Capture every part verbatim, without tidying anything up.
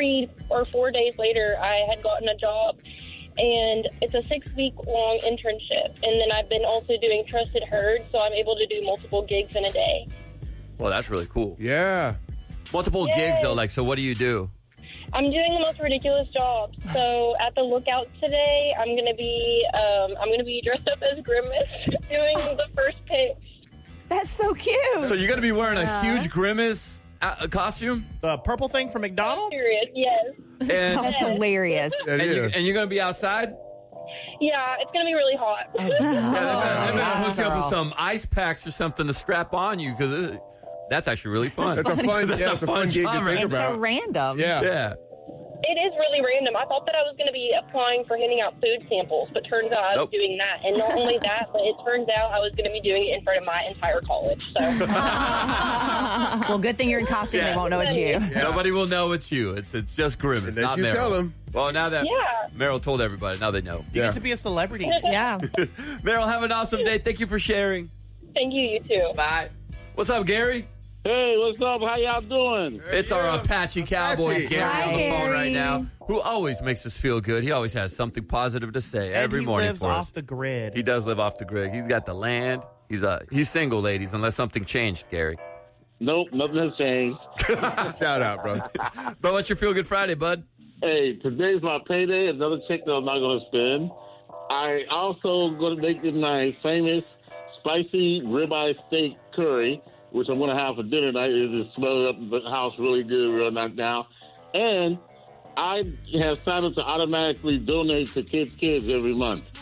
three or four days later, I had gotten a job, and it's a six-week-long internship. And then I've been also doing Trusted Herd, so I'm able to do multiple gigs in a day. Well, that's really cool. Yeah. Multiple Yay. gigs, though. Like, so what do you do? I'm doing the most ridiculous jobs. So at the Lookout today, I'm gonna be um, I'm gonna be dressed up as Grimace doing the first pitch. That's so cute. So you're going to be wearing Yeah. a huge Grimace uh, costume? The purple thing from McDonald's? Serious, yes. And, That's hilarious. That and, you, is. and you're going to be outside? Yeah, it's gonna be really hot. Yeah, they better, they better wow, hook you up with girl. some ice packs or something to strap on you, because that's actually really fun. That's a fun, That's yeah, a it's a fun fun gig job, to think right? It's about. so random. Yeah. Yeah. It is really random. I thought that I was going to be applying for handing out food samples, but turns out I was Nope. doing that. And not only that, but it turns out I was going to be doing it in front of my entire college. So Well, good thing you're in costume. Yeah. They won't know it's you. Nobody will know it's you. It's it's just Grimace, Unless not you Meryl. tell them. Well, now that Yeah. Meryl told everybody, now they know. You Yeah. get to be a celebrity. Yeah. Meryl, have an awesome day. Thank you for sharing. thank you, you too. Bye. What's up, Gary? Hey, what's up? How y'all doing? It's our Apache Cowboy, Apache. Gary, Hi, on the phone Gary. right now, who always makes us feel good. He always has something positive to say And every he morning lives for off us. the grid. He does live off the grid. He's got the land. He's uh, he's single, ladies, unless something changed, Gary. Nope, nothing has changed. Shout out, bro. But what's your Feel Good Friday, bud? Hey, today's my payday. Another check that I'm not going to spend. I also going to make it my famous spicy ribeye steak curry, which I'm going to have for dinner tonight. It just smells up the house really good right now. And I have signed up to automatically donate to Kids Kids every month.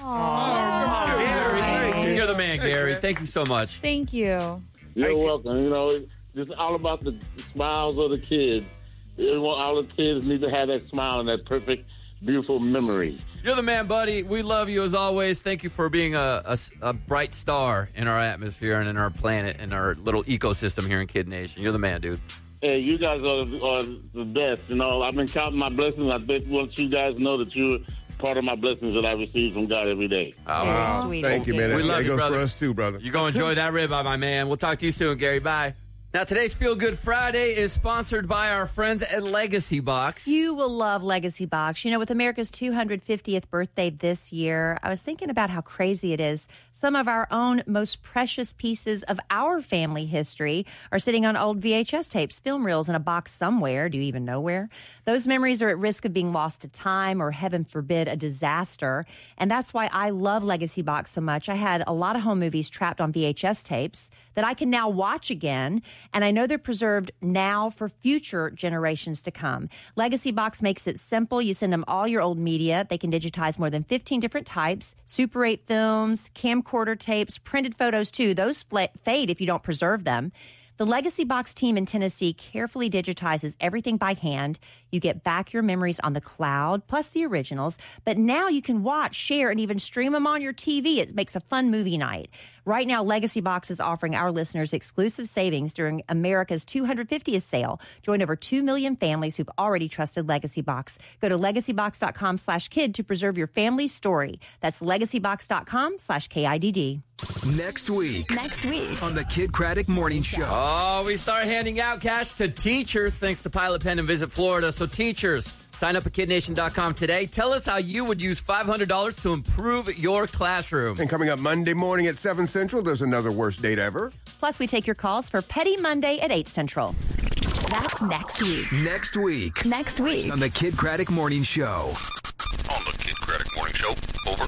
Gary, you're the man, Gary. Thank you so much. Thank you. You're welcome. You know, it's all about the smiles of the kids. Everyone, all the kids need to have that smile and that perfect, beautiful memory. You're the man, buddy. We love you as always. Thank you for being a, a, a bright star in our atmosphere and in our planet and our little ecosystem here in Kid Nation. You're the man, dude. Hey, you guys are, are the best. You know, I've been counting my blessings. I bet want you guys to know that you're part of my blessings that I receive from God every day. Oh, Very sweet. Thank you, man. We That, love that you, goes brother. for us, too, brother. You go enjoy that ribeye, my man. We'll talk to you soon, Gary. Bye. Now, today's Feel Good Friday is sponsored by our friends at Legacy Box. You will love Legacy Box. You know, with America's two hundred fiftieth birthday this year, I was thinking about how crazy it is. Some of our own most precious pieces of our family history are sitting on old V H S tapes, film reels in a box somewhere. Do you even know where? Those memories are at risk of being lost to time or, heaven forbid, a disaster. And that's why I love Legacy Box so much. I had a lot of home movies trapped on V H S tapes that I can now watch again. And I know they're preserved now for future generations to come. Legacy Box makes it simple. You send them all your old media. They can digitize more than fifteen different types, Super eight films, camcorder tapes, printed photos too. Those fl- fade if you don't preserve them. The Legacy Box team in Tennessee carefully digitizes everything by hand. You get back your memories on the cloud, plus the originals. But now you can watch, share, and even stream them on your T V. It makes a fun movie night. Right now, Legacy Box is offering our listeners exclusive savings during America's two hundred fiftieth sale. Join over two million families who've already trusted Legacy Box. Go to legacybox.com slash kid to preserve your family's story. That's legacybox.com slash K I D D. Next week Next week. on the Kid Craddock Morning Show. Oh, we start handing out cash to teachers thanks to Pilot Pen and Visit Florida. So teachers, sign up at kid nation dot com today. Tell us how you would use five hundred dollars to improve your classroom. And coming up Monday morning at seven Central, there's another worst date ever. Plus, we take your calls for Petty Monday at eight Central. That's next week. Next week Next week. on the Kid Craddock Morning Show. On the Kid Craddock Morning Show. Over.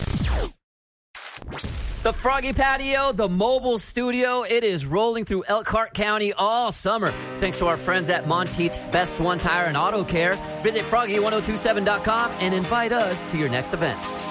The Froggy Patio, the mobile studio, it is rolling through Elkhart County all summer. Thanks to our friends at Monteith's Best One Tire and Auto Care. Visit froggy ten twenty-seven dot com and invite us to your next event.